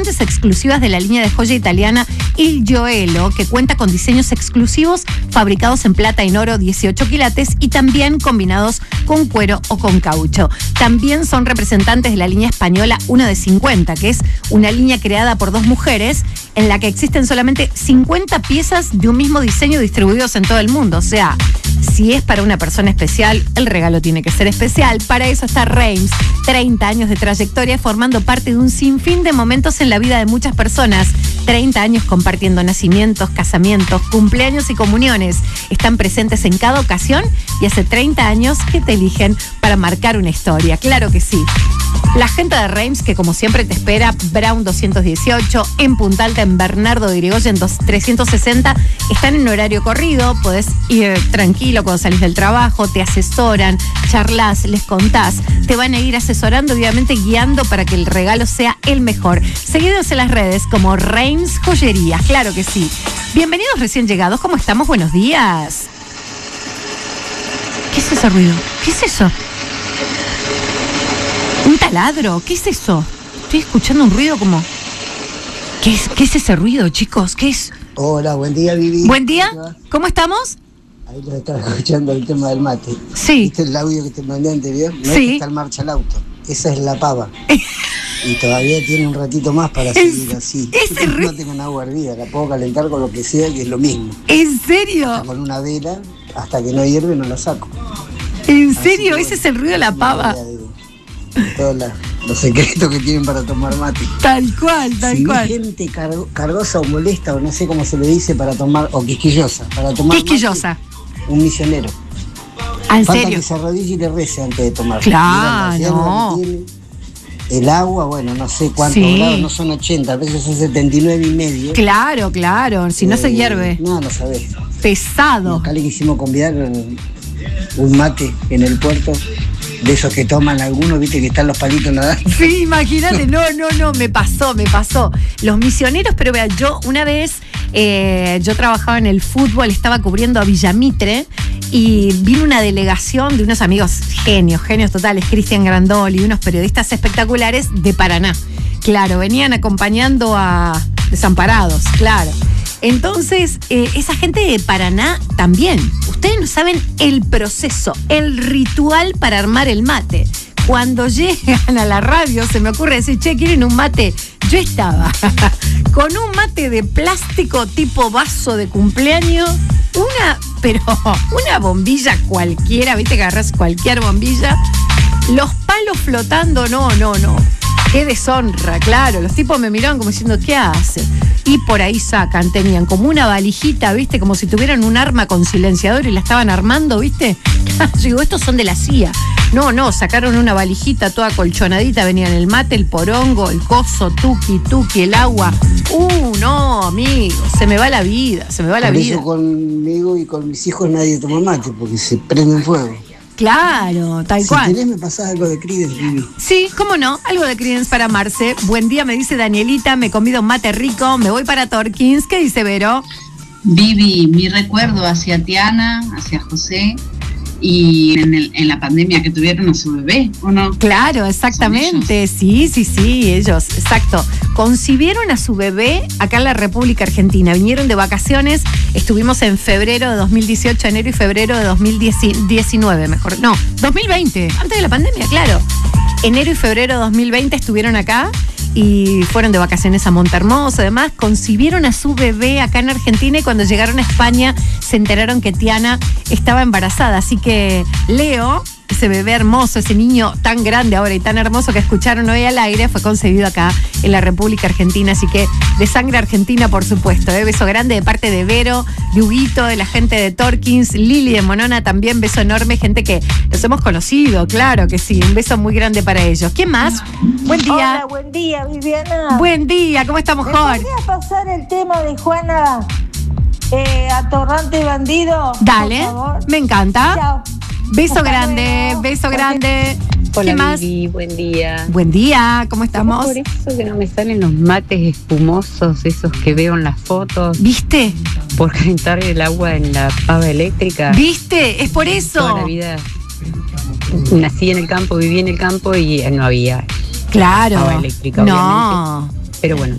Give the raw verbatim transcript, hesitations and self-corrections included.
joyas exclusivas de la línea de joya italiana Il Gioiello, que cuenta con diseños exclusivos fabricados en plata y en oro dieciocho quilates y también combinados con cuero o con caucho. También son representantes de la línea española Una de cincuenta, que es una línea creada por dos mujeres en la que existen solamente cincuenta piezas de un mismo diseño distribuidos en todo el mundo. O sea, si es para una persona especial, el regalo tiene que ser especial. Para eso está Reims, treinta años de trayectoria formando parte de un sinfín de momentos en la vida de muchas personas. treinta años compartiendo nacimientos, casamientos, cumpleaños y comuniones. Están presentes en cada ocasión y hace treinta años que te eligen para marcar una historia. Claro que sí. La gente de Reims, que como siempre te espera, Brown doscientos dieciocho, en Punta Alta, en Bernardo de Irigoyen trescientos sesenta, están en horario corrido, podés ir tranquilo cuando salís del trabajo, te asesoran, charlas, les contás, te van a ir asesorando, obviamente guiando para que el regalo sea el mejor. Seguidos en las redes como Reims Joyerías, claro que sí. Bienvenidos recién llegados, ¿cómo estamos? Buenos días. ¿Qué es ese ruido? ¿Qué es eso? ¿Un taladro? ¿Qué es eso? Estoy escuchando un ruido como... ¿Qué es, qué es ese ruido, chicos? ¿Qué es? Hola, buen día, Vivi. Buen día, ¿cómo estamos? Ahí lo estaba escuchando el tema del mate. Sí. ¿Viste el audio que te mandé anterior? No Sí. es que está en marcha el auto. Esa es la pava. Y todavía tiene un ratito más para seguir así. Ese Yo ruido. no tengo agua hervida, la puedo calentar con lo que sea, que es lo mismo. ¿En serio? Hasta con una vela, hasta que no hierve no la saco. ¿En Así serio? que, Ese es el ruido de la una pava. idea de- de todos la- los secretos que tienen para tomar mate. Tal cual, tal Si cual. hay gente car- cargosa o molesta, o no sé cómo se le dice para tomar, o quisquillosa, para tomar Quisquillosa. mate, un misionero. Ah, ¿en Falta serio? que se arrodille y le rece antes de tomar. Claro. Mira, la sierra que tiene, el agua, bueno, no sé cuántos Sí. grados, no son ochenta, a veces son setenta y nueve y medio. Claro, claro. Si no se Eh, hierve. No, no sabés. Pesado. Acá le quisimos convidar un, un mate en el puerto, de esos que toman algunos, viste que están los palitos nadando. Sí, imagínate, no, no, no, me pasó, me pasó. Los misioneros, pero vea, yo una vez, eh, yo trabajaba en el fútbol, estaba cubriendo a Villamitre y vino una delegación de unos amigos genios, genios totales, Cristian Grandoli y unos periodistas espectaculares de Paraná. Claro, venían acompañando a Desamparados, claro. Entonces, eh, esa gente de Paraná también. Ustedes no saben el proceso, el ritual para armar el mate. Cuando llegan a la radio, se me ocurre decir, che, ¿quieren un mate? Yo estaba con un mate de plástico tipo vaso de cumpleaños, una, pero una bombilla cualquiera, viste que agarras cualquier bombilla, los palos flotando, no, no, no. Qué deshonra, claro. Los tipos me miraban como diciendo, ¿qué hace? Y por ahí sacan, tenían como una valijita, ¿viste? Como si tuvieran un arma con silenciador y la estaban armando, ¿viste? Yo digo, estos son de la C I A. No, no, sacaron una valijita toda colchonadita, venían el mate, el porongo, el coso, tuqui, tuqui, el agua. Uh, no, amigo, se me va la vida, se me va la Por vida. eso conmigo y con mis hijos nadie toma mate, porque se prende en fuego. Claro, tal Si cual. querés me pasás algo de Creedence, Vivi. Sí, cómo no, algo de Creedence para Marce. Buen día, me dice Danielita, me convido un mate rico, me voy para Torkins. ¿Qué dice Vero? Vivi, mi recuerdo hacia Tiana, hacia José y en, el, en la pandemia que tuvieron a su bebé, ¿o no? Claro, exactamente, sí, sí, sí, ellos, exacto. Concibieron a su bebé acá en la República Argentina, vinieron de vacaciones, estuvimos en febrero de dos mil dieciocho, enero y febrero de dos mil diecinueve, mejor, no, dos mil veinte, antes de la pandemia, claro. Enero y febrero de dos mil veinte estuvieron acá y fueron de vacaciones a Montehermoso, además concibieron a su bebé acá en Argentina y cuando llegaron a España se enteraron que Tiana estaba embarazada, así que Leo, ese bebé hermoso, ese niño tan grande ahora y tan hermoso que escucharon hoy al aire, fue concebido acá en la República Argentina, así que de sangre argentina, por supuesto, ¿eh? Beso grande de parte de Vero, de Huguito, de la gente de Torkins, Lili de Monona también, beso enorme, gente que los hemos conocido, claro que sí, un beso muy grande para ellos. ¿Quién más? Buen día. Hola, buen día, Viviana. Buen día, ¿cómo estamos, ¿Me Jorge? podría pasar el tema de Juana eh, Atorrante Bandido? Dale, por favor? me encanta. Chao. Beso Hasta grande, luego. beso grande. ¿Qué Hola más? Vivi, buen día. Buen día, ¿cómo estamos? Por eso que no me salen los mates espumosos, esos que veo en las fotos, ¿Viste? por calentar el agua en la pava eléctrica. ¿Viste? Es por eso. Toda la vida nací en el campo, viví en el campo y no había Claro. pava eléctrica, No. Pero bueno,